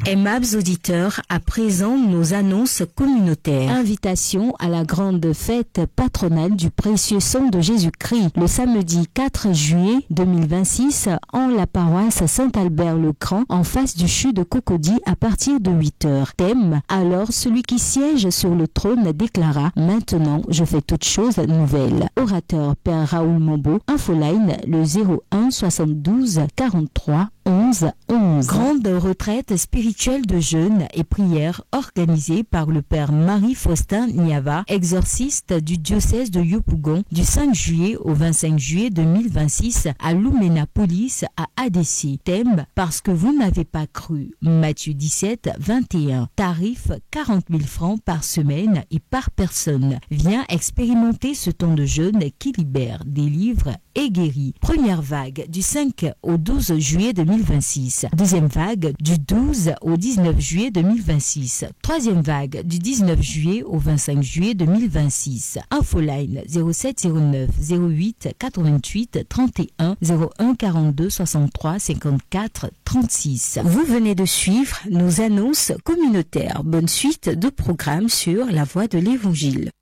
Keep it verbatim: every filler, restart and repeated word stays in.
Aimables auditeurs, à présent nos annonces communautaires. Invitation à la grande fête patronale du précieux sang de Jésus-Christ le samedi quatre juillet deux mille vingt-six en la paroisse Saint-Albert-le-Grand en face du CHU de Cocody à partir de huit heures. Thème: alors celui qui siège sur le trône déclara: maintenant je fais toutes choses nouvelles. Orateur Père Raoul Mombo. Infoline le zéro un soixante-douze quarante-trois onze onze. Grande retraite spirituelle de jeûne et prière organisée par le Père Marie-Faustin Niava, exorciste du diocèse de Yopougon, du cinq juillet au vingt-cinq juillet deux mille vingt-six à Lumena-Police à Adessi. Thème: parce que vous n'avez pas cru. Matthieu dix-sept vingt et un. Tarif quarante mille francs par semaine et par personne. Viens expérimenter ce temps de jeûne qui libère, délivre et guérit. Première vague du cinq au douze juillet deux mille vingt-six. Deuxième vague du douze au dix-neuf juillet deux mille vingt-six. Troisième vague du dix-neuf juillet au vingt-cinq juillet deux mille vingt-six. Infoline zéro sept zéro neuf zéro huit quatre-vingt-huit trente et un zéro un quarante-deux soixante-trois cinquante-quatre trente-six. Vous venez de suivre nos annonces communautaires. Bonne suite de programmes sur La Voix de l'Évangile.